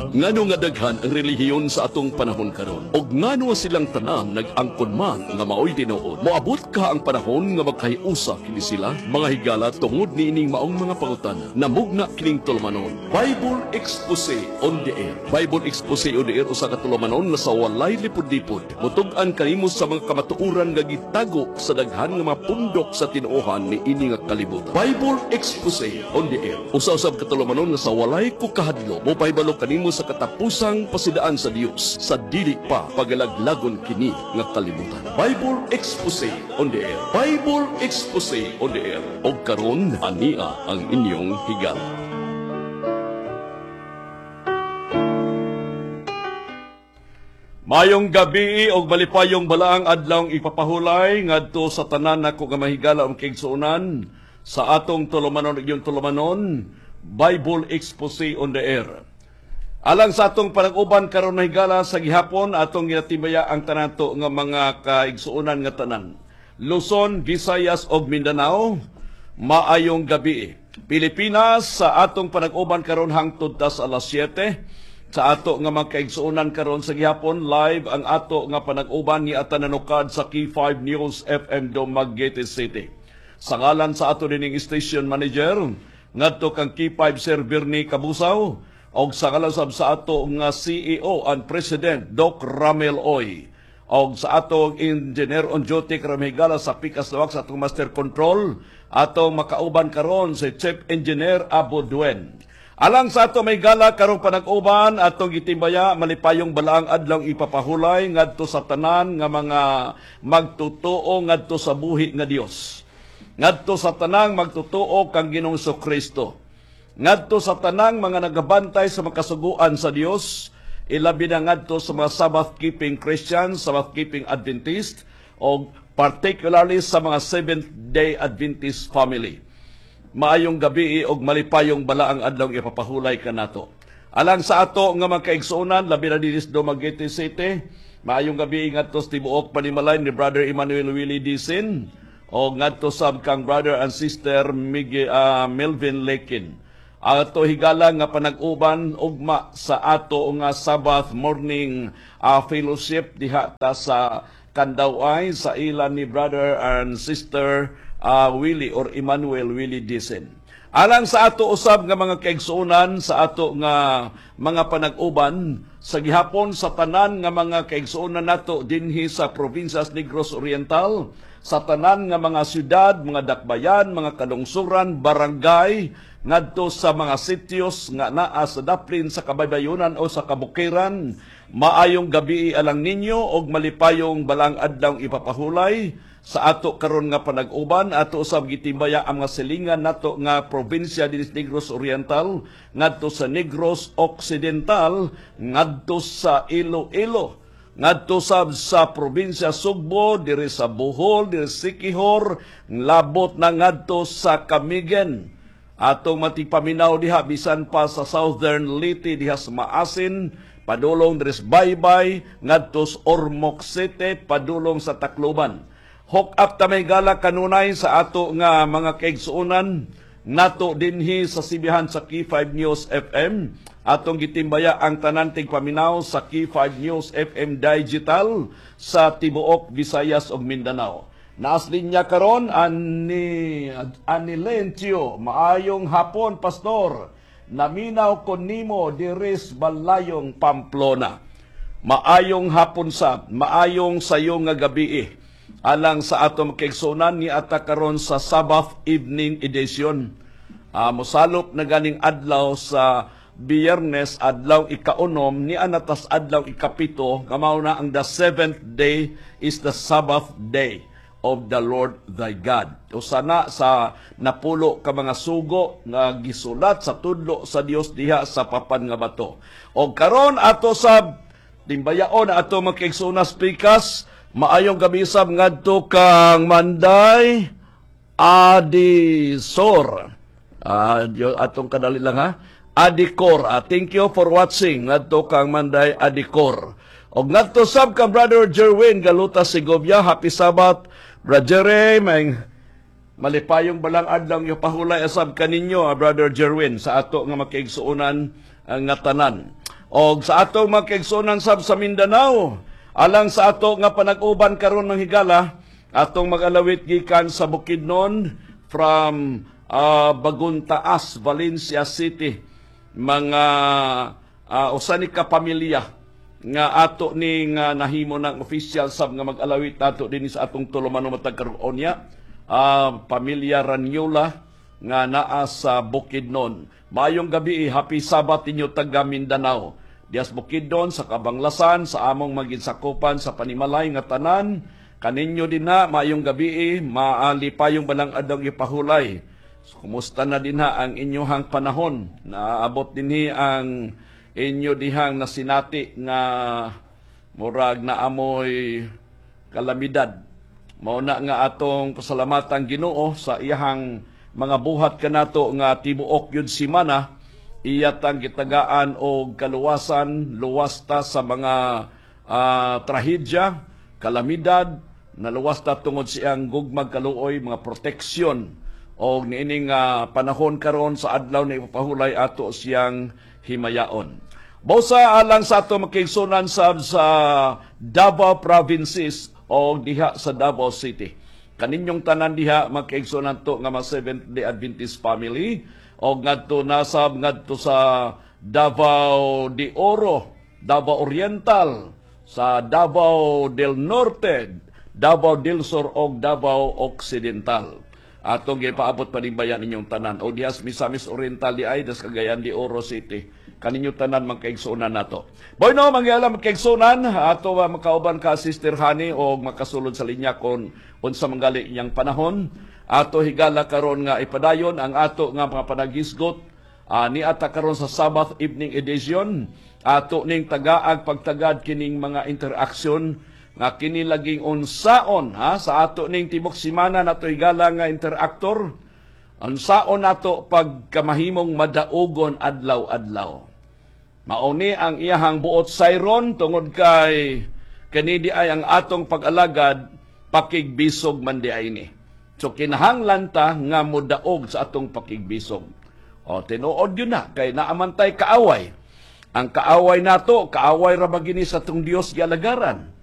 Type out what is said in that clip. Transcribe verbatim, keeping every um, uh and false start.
Ngano nga daghan ang relihiyon sa atong panahon karon? Og ngano silang tanan nag-angkon man nga maoy tinuod? Moabot ka ang panahon nga magkahiusa kini sila, mga higala tungod niining maong mga pangutana. Namugna kining tulumanon. Bible Expose on the Air. Bible Expose on the Air usa ka tulumanon nga sa walay lipod-lipod. Mutug-an kanimo sa mga kamatuoran nga gitago sa daghan nga mga pundok sa tinuohan ni ini nga kalibutan. Bible Expose on the Air. Usa-usab ka tulumanon nga sa walay kukahadlo. Mo pahibalo kanimo sa katapusang pasidaan sa Dios sa dili pa pagalaglagon kini nga kalibutan. Bible Expose on the Air. Bible Expose on the Air. Og karon ania ang inyong higala. Mayong gabi og malipayong balaang adlaw ipapahulay ngadto sa tanan nako nga mahigala ang kigsuonan sa atong tulumanon ug yung tulumanon Bible Expose on the Air. Alang sa atong panag-uban karon na higala sa gihapon atong ginatibaya ang tanan to nga mga kaigsuonan nga tanan. Luzon, Visayas ug Mindanao, maayong gabi. Pilipinas sa atong panag-uban karon hangtod ta sa alas siyete. Sa ato nga mga kaigsuonan karon sa gihapon live ang ato nga panag-uban ni atananukad sa Key five News F M Dumaguete City. Sa ngalan sa ato dining station manager ngadto kang Key five Sir Bernie Kabusaw og sa kalasab sa ato nga C E O and President Doc Ramel Oy og sa ato engineer on duty karamigala sa Pikas Lawak sa atong master control atong makauban karon si Chief Engineer Abu Duen. Alang sa ato may gala karong panag-uban atong gitimbaya malipayong balaang adlaw ipapahulay ngadto sa tanan nga mga magtutuo ngadto sa buhi nga Dios. Ngadto sa tanang magtutuo kang Ginoong Kristo. Ngadto sa tanang mga nagabantay sa makasuguan sa Dios, ilabi na ngadto sa mga Sabbath-keeping Christians, Sabbath-keeping Adventist, o particularly sa mga Seventh-day Adventist family. Maayong gabi og malipayong balaang adlaw ipapahulay ka nato. Alang sa ato nga mga kaigsuonan, labi na dinis Dumaguete City, maayong gabi ngadto sa tibuok panimalay ni Brother Emmanuel Willie Dicin, o ngadto sab kang Brother and Sister Miguel, uh, Melvin Lekin. Ato higala nga panag-uban ugma sa ato nga Sabbath morning uh, fellowship diha ta sa Kandaway sa ilan ni Brother and Sister uh, Willie or Emmanuel Willie Dicin. Alang sa ato usab nga mga kaigsuonan sa ato nga mga panag-uban sa gihapon sa tanan nga mga kaigsuonan nato dinhi sa Provincias Negros Oriental, sa tanan nga mga syudad, mga dakbayan, mga kalungsuran, barangay, ngadto sa mga sityos nga naa sa daplin sa kabaybayonan o sa kabukiran, maayong gabi alang ninyo og malipayong balang adlaw ipapahulay sa ato karon nga panag-uban. Ato usab gitimbaya ang mga silingan nato nga probinsya dinhi Negros Oriental, ngadto sa Negros Occidental, ngadto sa Iloilo, ngadto sab sa probinsya Sugbo, diri sa Bohol, diri sa Siquijor, labot na ngadto sa Camigen. Atong matipaminaw diha bisan pa sa Southern Leyte diha sa Maasin, padulong diri sa Baybay, ngadto sa Ormoc City, padulong sa Tacloban. Hook up ta may gala kanunay sa ato nga mga kaigsuonan nato dinhi sa sibihan sa Key five News F M. Atong gitimbaya ang tanan tig paminaw sa Key five News F M Digital sa tibuok Visayas ug Mindanao. Naas linya karon ani Anilencio, maayong hapon pastor. Naminaw ko nimo diris Balayong Pamplona. Maayong hapon sab, maayong sayo nga gabi. Alang sa atong kaigsuonan ni ata karon sa Sabbath evening edition. Uh, mosalop na ganing adlaw sa Biyernes adlaw ikaunom ni anatas adlaw ikapito, kamao na ang the seventh day is the Sabbath day of the Lord thy God. O sana sa napulo ka mga sugo nga gisulat sa tudlo sa Dios diha sa papan nga bato. O karon ato sa timbayaon ato magkaigsuonas pikas, maayong gabi sab ngadto kang Manday Adisor. Ah, uh, atong kadali lang ha. Adicor. Uh, thank you for watching ngadto kang Manday Adicor. Og ngadto sab kang Brother Jerwin Galuta Segovia, happy Sabbath. Brother Jerry, may malipayong balang adlaw yung pahulay asab kaninyo, Brother Jerwin, sa ato nga makiigsuonan uh, nga tanan. Og sa atong mga kaigsunan sab sa Mindanao, alang sa ato nga panag-uban karon ng higala, atong mag-alawit gikan sa Bukidnon from uh, Baguntaas, Valencia City, mga uh, usa ni ka pamilya nga ato ni nga nahimo ng official sab nga mag-alawit nato din sa atong tulumanon matag karon niya, uh, pamilya Ranyola nga naa sa Bukidnon. Maayong gabi, happy Sabat inyo taga Mindanao. Dias Bukidnon sa Kabanglasan, sa among maginsakupan sa panimalay nga tanan, kaninyo din na maayong gabi, maali pa yung balang adong ipahulay. So, kumusta na din ha ang inyong panahon? Naabot din ang inyo dihang nasinati nga murag na amoy kalamidad. Mauna nga atong pasalamatan Ginoo sa iyang mga buhat kanato nga tibuok yun simana, iyatang gitagaan o kaluwasan, luwasta sa mga uh, trahedya, kalamidad, naluwasta tungod siyang gugmag kaluoy, mga proteksyon, o niining uh, panahon karon sa adlaw na ipapahulay ato siyang himayaon. Bausa alang sa ato makigsunan sa, sa Davao Provinces o diha sa Davao City. Kaninyong tanan diha makigsunan to nga mga Seventh-day Adventist family o ngadto nasab ngadto sa Davao de Oro, Davao Oriental, sa Davao del Norte, Davao del Sur o Davao Occidental. Atong gipaabot panimbayan ninyong tanan o diha Misamis Oriental di ay das Cagayan de Oro City. Kaninyo tanan magkaigsunan nato. Boy no, mangyala magkaigsunan, ato uh, makauban ka Sister Honey o makasulod sa linya kon unsa manggali iyang panahon. Ato higala karon nga ipadayon ang ato nga mga panagisgot uh, ni ata karon sa Sabbath evening edition. Ato ning tagaag pagtagad kining mga interaksyon nga kini laging unsaon ha sa ato ning tibok semana nato higala nga interaktor. Unsaon nato pagkamahimong madaugon adlaw-adlaw. Mauni ang iyahang buot sayron tungod kay kanidi ay ang atong pag-alagad pakigbisog man di ay ni. So kinahanglan ta nga modaog sa atong pakigbisog. O tinuod yun na kay naamantay kaaway. Ang kaaway nato, kaaway ra bagini sa atong Dios gialagaran.